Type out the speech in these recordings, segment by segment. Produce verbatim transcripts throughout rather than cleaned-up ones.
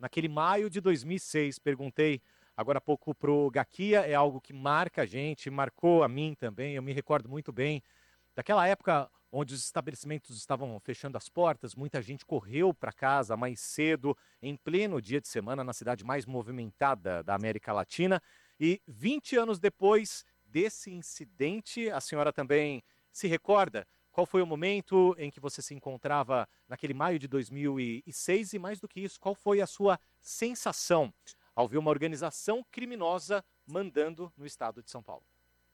naquele maio de dois mil e seis. Perguntei agora há pouco para o Gaquia, é algo que marca a gente, marcou a mim também. Eu me recordo muito bem daquela época onde os estabelecimentos estavam fechando as portas, muita gente correu para casa mais cedo, em pleno dia de semana, na cidade mais movimentada da América Latina. E vinte anos depois desse incidente, a senhora também se recorda qual foi o momento em que você se encontrava naquele maio de dois mil e seis e, mais do que isso, qual foi a sua sensação ao ver uma organização criminosa mandando no estado de São Paulo?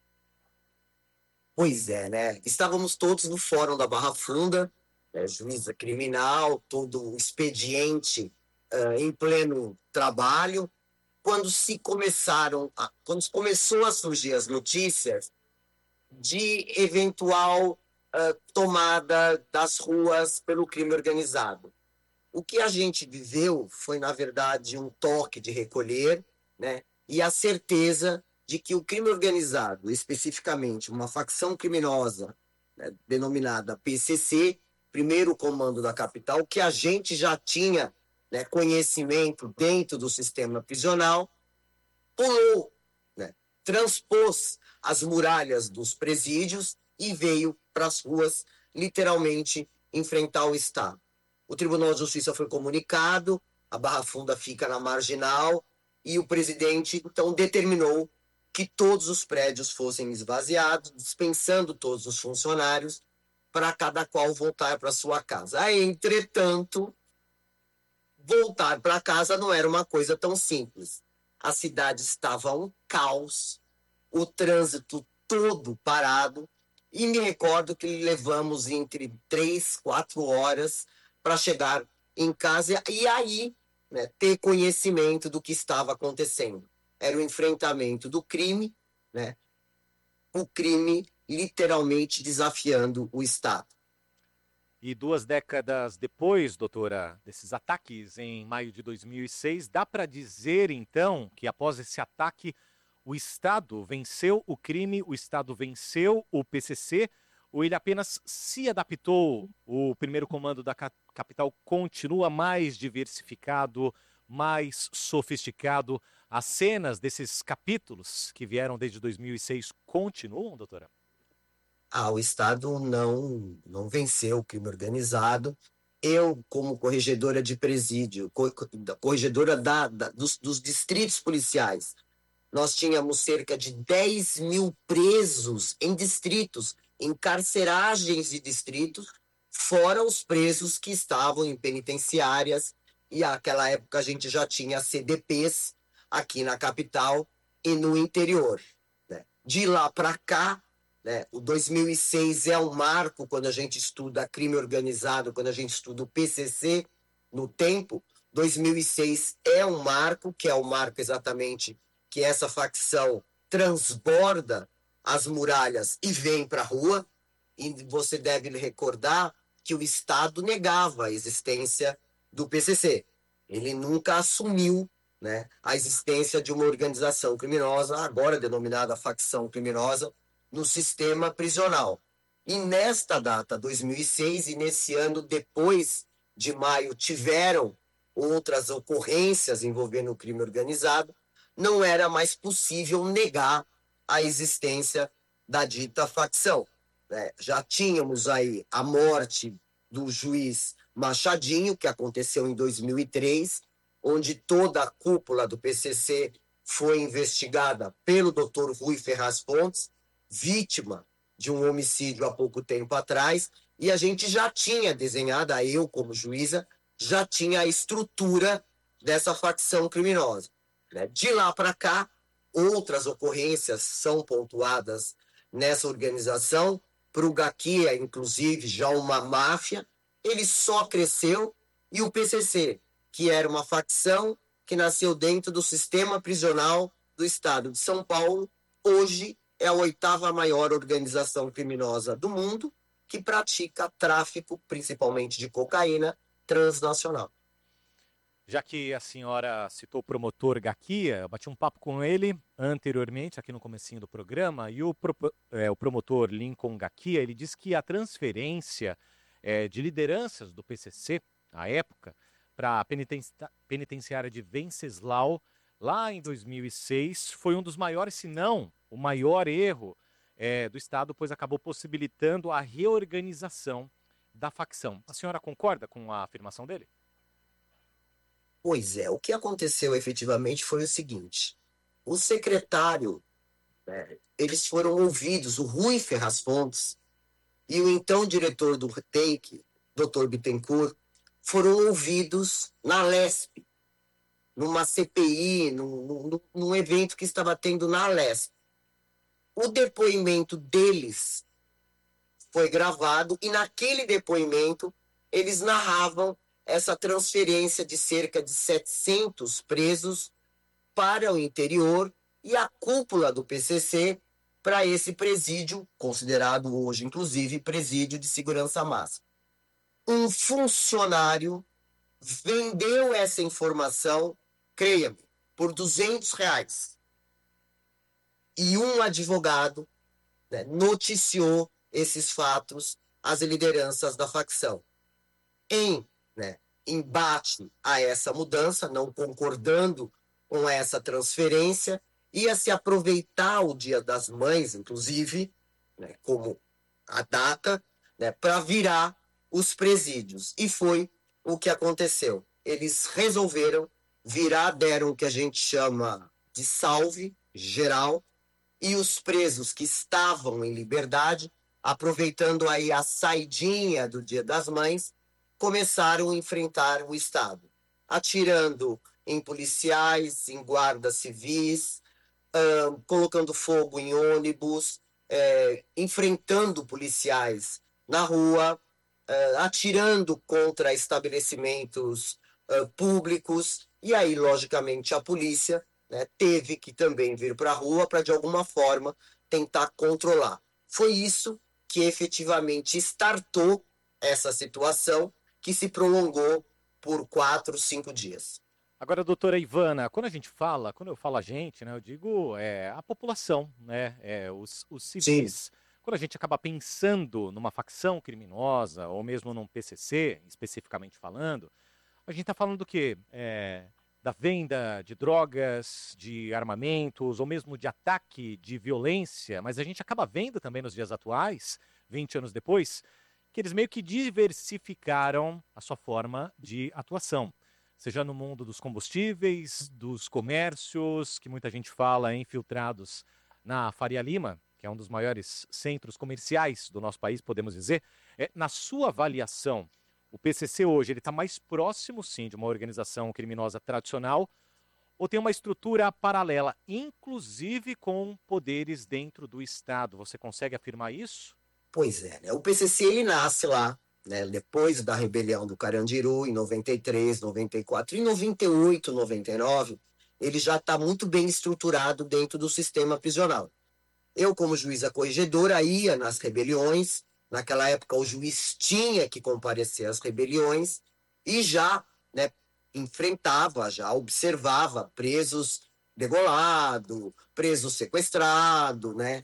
Pois é, né? Estávamos todos no Fórum da Barra Funda, né, juíza criminal, todo o expediente uh, em pleno trabalho, quando se começaram, a, quando começou a surgir as notícias de eventual uh, tomada das ruas pelo crime organizado. O que a gente viveu foi, na verdade, um toque de recolher, né? E a certeza de que o crime organizado, especificamente uma facção criminosa, né, denominada P C C, primeiro comando da capital, que a gente já tinha, né, conhecimento dentro do sistema prisional, pulou, né, transpôs as muralhas dos presídios e veio para as ruas, literalmente, enfrentar o Estado. O Tribunal de Justiça foi comunicado, a Barra Funda fica na marginal, e o presidente, então, determinou que todos os prédios fossem esvaziados, dispensando todos os funcionários, para cada qual voltar para sua casa. Aí, entretanto, voltar para casa não era uma coisa tão simples. A cidade estava um caos, o trânsito todo parado, e me recordo que levamos entre três, quatro horas para chegar em casa e aí, né, ter conhecimento do que estava acontecendo. Era o enfrentamento do crime, né, o crime literalmente desafiando o Estado. E duas décadas depois, doutora, desses ataques em maio de dois mil e seis, dá para dizer então que após esse ataque o Estado venceu o crime, o Estado venceu o P C C, ou ele apenas se adaptou? O primeiro comando da capital continua mais diversificado, mais sofisticado? As cenas desses capítulos que vieram desde dois mil e seis continuam, doutora? Ah, o Estado não, não venceu o crime organizado. Eu, como corregedora de presídio, corregedora da, da, dos, dos distritos policiais, nós tínhamos cerca de dez mil presos em distritos, em carceragens de distritos, fora os presos que estavam em penitenciárias, e naquela época a gente já tinha C D Ps aqui na capital e no interior. Né? De lá para cá, né, o dois mil e seis é um marco quando a gente estuda crime organizado, quando a gente estuda o P C C no tempo. dois mil e seis é um marco, que é o marco exatamente que essa facção transborda as muralhas e vem para a rua. E você deve recordar que o Estado negava a existência do P C C. Ele nunca assumiu, né, a existência de uma organização criminosa, agora denominada facção criminosa, no sistema prisional. E nesta data, dois mil e seis, e nesse ano, depois de maio, tiveram outras ocorrências envolvendo o crime organizado, não era mais possível negar a existência da dita facção. Né? Já tínhamos aí a morte do juiz Machadinho, que aconteceu em dois mil e três, onde toda a cúpula do P C C foi investigada pelo doutor Rui Ferraz Pontes, vítima de um homicídio há pouco tempo atrás, e a gente já tinha desenhado, eu como juíza, já tinha a estrutura dessa facção criminosa. Né? De lá para cá, outras ocorrências são pontuadas nessa organização. Para o Gaquia, inclusive, já uma máfia, ele só cresceu, e o P C C, que era uma facção que nasceu dentro do sistema prisional do estado de São Paulo, hoje é a oitava maior organização criminosa do mundo, que pratica tráfico, principalmente de cocaína, transnacional. Já que a senhora citou o promotor Gaquia, eu bati um papo com ele anteriormente, aqui no comecinho do programa, e o, pro, é, o promotor Lincoln Gaquia, ele disse que a transferência é, de lideranças do P C C, à época, para a penitenciária de Venceslau, lá em dois mil e seis, foi um dos maiores, se não o maior erro é, do Estado, pois acabou possibilitando a reorganização da facção. A senhora concorda com a afirmação dele? Pois é, o que aconteceu efetivamente foi o seguinte: o secretário, né, eles foram ouvidos, o Rui Ferraz Fontes e o então diretor do Take, doutor Bittencourt, foram ouvidos na Lesp, numa C P I, num, num, num evento que estava tendo na Lesp. O depoimento deles foi gravado e naquele depoimento eles narravam essa transferência de cerca de setecentos presos para o interior e a cúpula do P C C para esse presídio, considerado hoje, inclusive, presídio de segurança máxima. Um funcionário vendeu essa informação, creia-me, por duzentos reais. E um advogado, né, noticiou esses fatos às lideranças da facção. Em, né, embate a essa mudança, não concordando com essa transferência, ia se aproveitar o Dia das Mães, inclusive, né, como a data, né, para virar os presídios. E foi o que aconteceu. Eles resolveram virar, deram o que a gente chama de salve geral, e os presos que estavam em liberdade, aproveitando aí a saidinha do Dia das Mães, começaram a enfrentar o Estado, atirando em policiais, em guardas civis, uh, colocando fogo em ônibus, é, enfrentando policiais na rua, uh, atirando contra estabelecimentos uh, públicos, e aí, logicamente, a polícia, né, teve que também vir para a rua para, de alguma forma, tentar controlar. Foi isso que efetivamente startou essa situação, que se prolongou por quatro, cinco dias. Agora, doutora Ivana, quando a gente fala, quando eu falo a gente, né, eu digo é, a população, né, é, os, os Sim. civis. Quando a gente acaba pensando numa facção criminosa, ou mesmo num P C C, especificamente falando, a gente está falando do quê? É, da venda de drogas, de armamentos, ou mesmo de ataque, de violência, mas a gente acaba vendo também nos dias atuais, vinte anos depois, que eles meio que diversificaram a sua forma de atuação. Seja no mundo dos combustíveis, dos comércios, que muita gente fala infiltrados na Faria Lima, que é um dos maiores centros comerciais do nosso país, podemos dizer. É, na sua avaliação, o P C C hoje ele está mais próximo, sim, de uma organização criminosa tradicional ou tem uma estrutura paralela, inclusive com poderes dentro do Estado? Você consegue afirmar isso? Pois é, né? O P C C ele nasce lá, né, depois da rebelião do Carandiru, em noventa e três, noventa e quatro. Em noventa e oito, noventa e nove, ele já está muito bem estruturado dentro do sistema prisional. Eu, como juíza corregedora, ia nas rebeliões. Naquela época, o juiz tinha que comparecer às rebeliões e já, né, enfrentava, já observava presos degolado, preso sequestrado, né,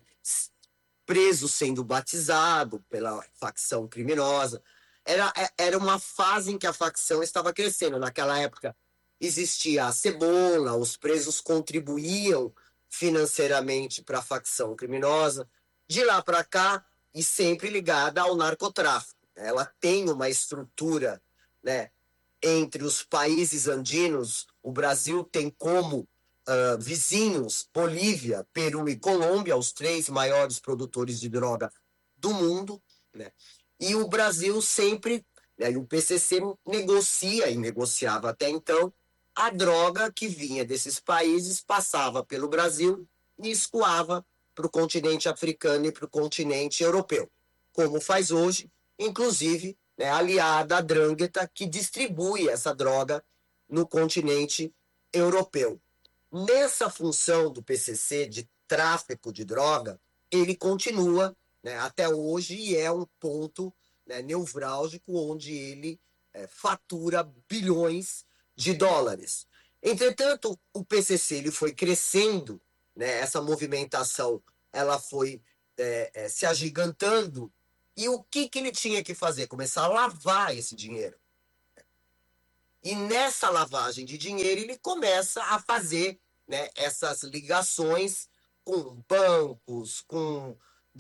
preso sendo batizado pela facção criminosa. Era, era uma fase em que a facção estava crescendo. Naquela época existia a cebola, os presos contribuíam financeiramente para a facção criminosa. De lá para cá, e sempre ligada ao narcotráfico. Ela tem uma estrutura, né, entre os países andinos. O Brasil tem como Uh, vizinhos, Bolívia, Peru e Colômbia, os três maiores produtores de droga do mundo, né? E o Brasil sempre, né, e o P C C negocia e negociava até então a droga que vinha desses países, passava pelo Brasil e escoava para o continente africano e para o continente europeu, como faz hoje, inclusive, né, aliada à Drangheta, que distribui essa droga no continente europeu. Nessa função do P C C de tráfico de droga, ele continua, né, até hoje e é um ponto, né, nevrálgico onde ele é, fatura bilhões de dólares. Entretanto, o P C C ele foi crescendo, né, essa movimentação ela foi é, é, se agigantando, e o que, que ele tinha que fazer? Começar a lavar esse dinheiro. E nessa lavagem de dinheiro ele começa a fazer, né, essas ligações com bancos, com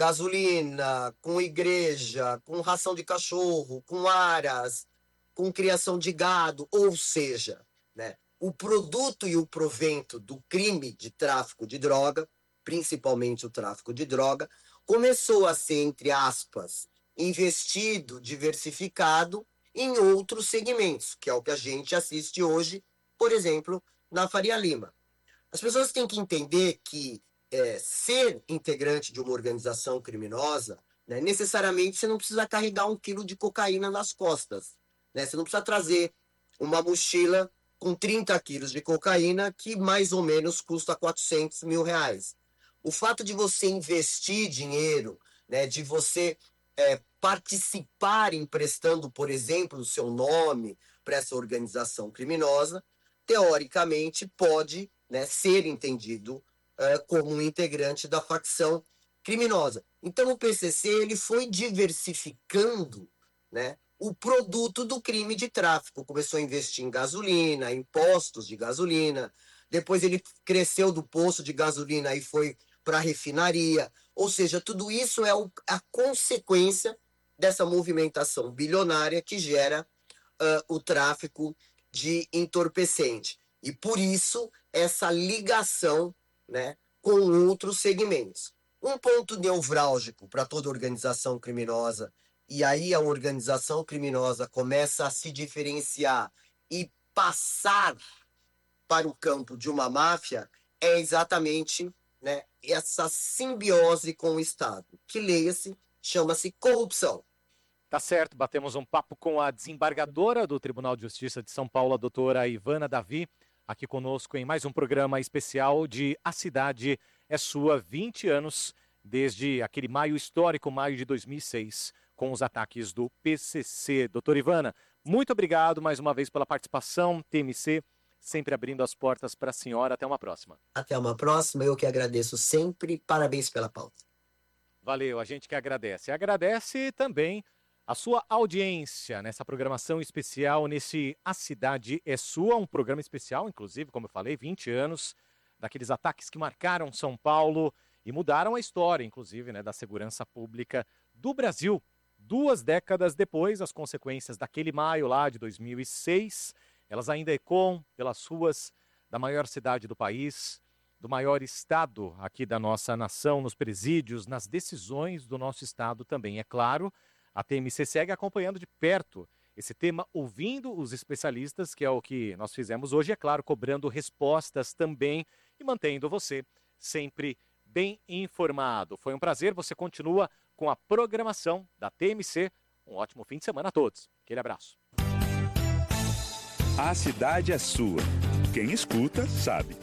gasolina, com igreja, com ração de cachorro, com aras, com criação de gado, ou seja, né, o produto e o provento do crime de tráfico de droga, principalmente o tráfico de droga, começou a ser, entre aspas, investido, diversificado em outros segmentos, que é o que a gente assiste hoje, por exemplo, na Faria Lima. As pessoas têm que entender que é, ser integrante de uma organização criminosa, né, necessariamente você não precisa carregar um quilo de cocaína nas costas. Né? Você não precisa trazer uma mochila com trinta quilos de cocaína que mais ou menos custa quatrocentos mil reais. O fato de você investir dinheiro, né, de você é, participar emprestando, por exemplo, o seu nome para essa organização criminosa, teoricamente pode, né, ser entendido é, como um integrante da facção criminosa. Então o P C C ele foi diversificando, né, o produto do crime de tráfico. Começou a investir em gasolina, em postos de gasolina, depois ele cresceu do posto de gasolina e foi para a refinaria. Ou seja, tudo isso é o, a consequência dessa movimentação bilionária que gera uh, o tráfico de entorpecente. E por isso, essa ligação, né, com outros segmentos. Um ponto nevrálgico para toda organização criminosa, e aí a organização criminosa começa a se diferenciar e passar para o campo de uma máfia, é exatamente, né, essa simbiose com o Estado, que, leia-se, chama-se corrupção. Tá certo, batemos um papo com a desembargadora do Tribunal de Justiça de São Paulo, a doutora Ivana Davi, aqui conosco em mais um programa especial de A Cidade é Sua, vinte anos, desde aquele maio histórico, maio de dois mil e seis, com os ataques do P C C. Doutora Ivana, muito obrigado mais uma vez pela participação, T M C, sempre abrindo as portas para a senhora. Até uma próxima. Até uma próxima, eu que agradeço sempre, parabéns pela pauta. Valeu, a gente que agradece. Agradece também a sua audiência nessa programação especial, nesse A Cidade é Sua, um programa especial, inclusive, como eu falei, vinte anos daqueles ataques que marcaram São Paulo e mudaram a história, inclusive, né, da segurança pública do Brasil. Duas décadas depois, as consequências daquele maio lá de dois mil e seis, elas ainda ecoam pelas ruas da maior cidade do país, do maior estado aqui da nossa nação, nos presídios, nas decisões do nosso estado também, é claro. A T M C segue acompanhando de perto esse tema, ouvindo os especialistas, que é o que nós fizemos hoje, é claro, cobrando respostas também e mantendo você sempre bem informado. Foi um prazer, você continua com a programação da T M C. Um ótimo fim de semana a todos. Aquele abraço. A cidade é sua. Quem escuta, sabe.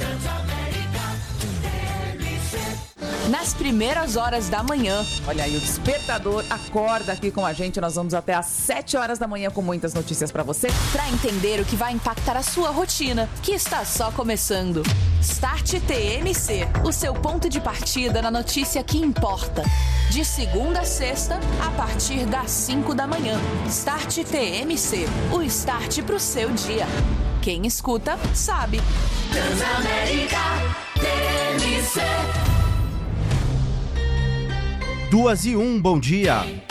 Nas primeiras horas da manhã. Olha aí, o despertador acorda aqui com a gente. Nós vamos até às sete horas da manhã com muitas notícias para você. Para entender o que vai impactar a sua rotina, que está só começando. Start T M C, o seu ponto de partida na notícia que importa. De segunda a sexta, a partir das cinco da manhã. Start T M C, o start pro seu dia. Quem escuta, sabe. Transamérica T M C. Duas e um, bom dia.